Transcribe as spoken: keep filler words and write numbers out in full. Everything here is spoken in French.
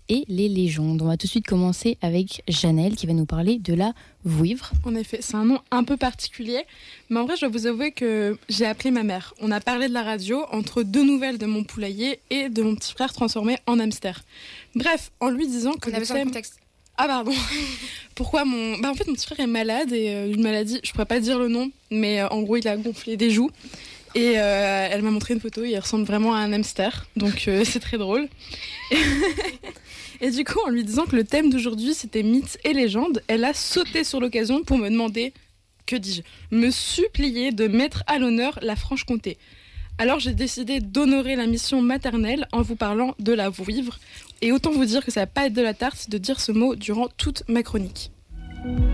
et les légendes. On va tout de suite commencer avec Janelle qui va nous parler de la vouivre. En effet, c'est un nom un peu particulier, mais en vrai, je dois vous avouer que j'ai appelé ma mère. On a parlé de la radio entre deux nouvelles de mon poulailler et de mon petit frère transformé en hamster. Bref, en lui disant que On avait le besoin de thème... contexte. Ah pardon. Pourquoi mon... Bah en fait, mon petit frère est malade et euh, une maladie, je pourrais pas dire le nom, mais euh, en gros, il a gonflé des joues. Et euh, elle m'a montré une photo, il ressemble vraiment à un hamster, donc euh, c'est très drôle. Et du coup, en lui disant que le thème d'aujourd'hui, c'était mythes et légendes, elle a sauté sur l'occasion pour me demander, que dis-je, me supplier de mettre à l'honneur la Franche-Comté. Alors j'ai décidé d'honorer la mission maternelle en vous parlant de la vouivre. Et autant vous dire que ça va pas être de la tarte de dire ce mot durant toute ma chronique.